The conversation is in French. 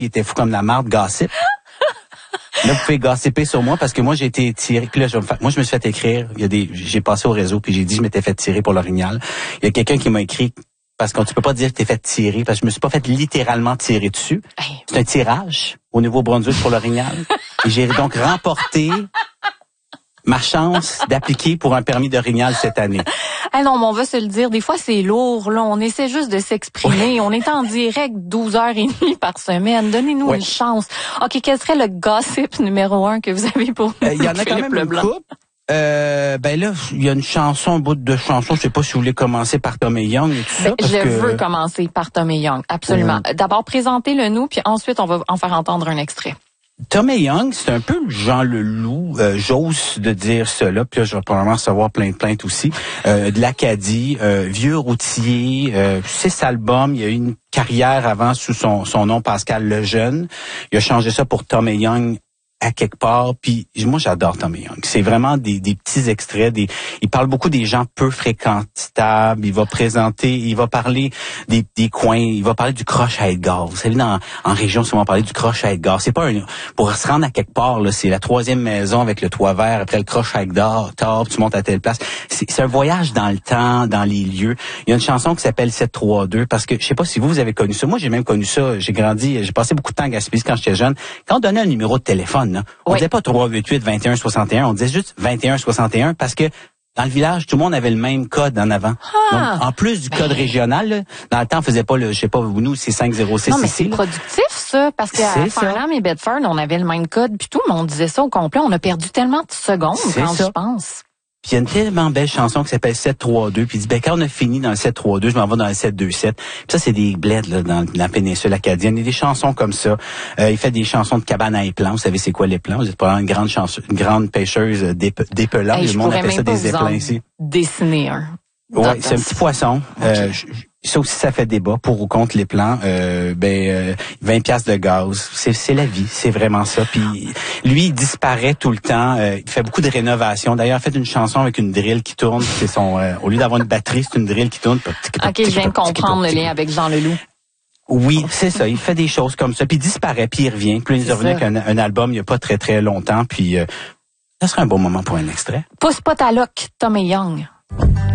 il était fou comme la marde, gossip. Là, vous pouvez gossiper sur moi parce que moi, j'ai été tiré. Puis là, moi, je me suis fait écrire. J'ai passé au réseau puis j'ai dit, je m'étais fait tirer pour l'Orignal. Il y a quelqu'un qui m'a écrit parce qu'on tu peux pas dire que t'es fait tirer parce que je me suis pas fait littéralement tirer dessus. C'est un tirage au Nouveau-Brunswick pour l'Orignal. Et j'ai donc remporté ma chance d'appliquer pour un permis d'Orignal cette année. Ah non, mais on va se le dire, des fois c'est lourd, là. On essaie juste de s'exprimer. On est en direct 12h30 par semaine. Donnez-nous une chance. OK, quel serait le gossip numéro 1 que vous avez pour nous? Il y en a quand même une couple. Ben là, il y a une chanson, un bout de chanson. Je sais pas si vous voulez commencer par Tommy Young et tout ça. Je veux commencer par Tommy Young, absolument. D'abord, présentez-le nous, puis ensuite, on va en faire entendre un extrait. Tommy Young, c'est un peu Jean Leloup, j'ose de dire cela, puis là, je vais probablement recevoir plein de plaintes aussi, de l'Acadie, vieux routier, 6 albums, il a eu une carrière avant sous son nom Pascal Lejeune, il a changé ça pour Tommy Young à quelque part, puis moi j'adore Tommy Young. C'est vraiment des petits extraits, il parle beaucoup des gens peu fréquentables, il va parler des coins, il va parler du croche à Edgar. Vous savez, en région, souvent on parler du croche à Edgar. C'est pas pour se rendre à quelque part, là, c'est la 3e maison avec le toit vert, après le croche à Edgar, tu montes à telle place. C'est un voyage dans le temps, dans les lieux. Il y a une chanson qui s'appelle 732, parce que je sais pas si vous avez connu ça. Moi, j'ai même connu ça. J'ai grandi, j'ai passé beaucoup de temps à Gaspésie quand j'étais jeune. Quand on donnait un numéro de téléphone, on disait pas 388-2161, on disait juste 2161 parce que dans le village, tout le monde avait le même code en avant. Donc, en plus du code régional, là, dans le temps, on faisait pas je sais pas, nous, c'est 506 non, mais ici. C'est productif, ça, parce qu'à Farnham et Bedford, on avait le même code, puis tout le monde disait ça au complet. On a perdu tellement de secondes quand je pense. Puis il y a une tellement belle chanson qui s'appelle 732, puis il dit, ben, quand on a fini dans le 732, je m'en vais dans le 727. Puis ça, c'est des bleds, là, dans la péninsule acadienne. Il y a des chansons comme ça. Il fait des chansons de cabane à éplans. Vous savez c'est quoi l'épelant? Vous êtes probablement une grande pêcheuse d'épelant. Hey, le monde appelle ça des épelins ici. Dessiner un. Ouais, c'est un petit poisson. Okay. Ça aussi, ça fait débat pour ou contre les plans. 20 piastres de gaz. C'est la vie. C'est vraiment ça. Puis lui, il disparaît tout le temps. Il fait beaucoup de rénovations. D'ailleurs, il fait une chanson avec une drill qui tourne. C'est au lieu d'avoir une batterie, c'est une drill qui tourne. OK, je viens de comprendre le lien avec Jean Leloup. Oui, c'est ça. Il fait des choses comme ça. Puis il disparaît, puis il revient. Puis il est revenu avec un album il n'y a pas très, très longtemps. Puis ça serait un bon moment pour un extrait. Pousse pas ta loque, Tommy Young.